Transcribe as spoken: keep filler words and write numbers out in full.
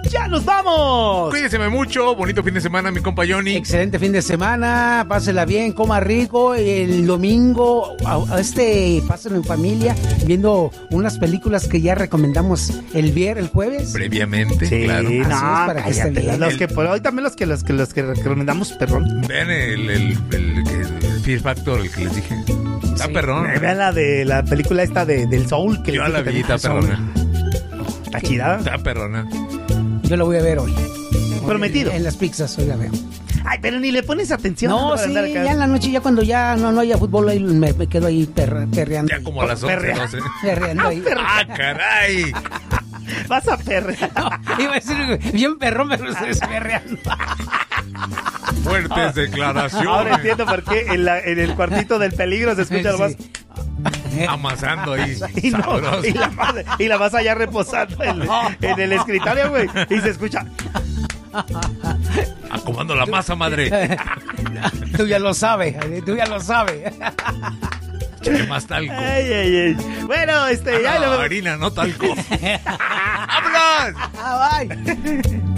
¡Ya nos vamos! Cuídense mucho, bonito fin de semana, mi compa Johnny. Excelente fin de semana, pásela bien, coma rico. El domingo, a, a este, pásenlo en familia, viendo unas películas que ya recomendamos el viernes, el jueves. Previamente, Sí, claro. no, Así es, para que esté cállate, bien. los que por hoy también los que los que los que recomendamos, perrón. Vean el, el, el, el Fear Factor, el que les dije. Está Sí. perrón. Eh, Vean la de la película esta de del Soul que Yo les la dije vi, también. está perrona. Está chida. Está perrona. Yo lo voy a ver hoy. Prometido. En, en las pizzas, hoy la veo. Ay, pero ni le pones atención. No, para sí, andar acá. ya en la noche, ya cuando ya no, no haya fútbol, ahí me, me quedo ahí perre- perreando. Ya como a las once, Perrea. doce. Perreando ahí. ¡Ah, caray! Vas a perrear. No, iba a decir bien perrón, pero estoy perreando. Fuertes declaraciones. Ahora entiendo por qué en, la, en el cuartito del peligro se escucha Sí. nomás. Amasando ahí. Y, no, Sabroso. y, la vas, y la vas allá reposando en, en el escritorio, güey. Y se escucha. Acomodando la masa, madre. Tú ya lo sabes, tú ya lo sabes. Échale más talco. Ay, ay, ay. Bueno, este, Ah, ya no, lo harina, no talco. ¡Vámonos! Ah, bye.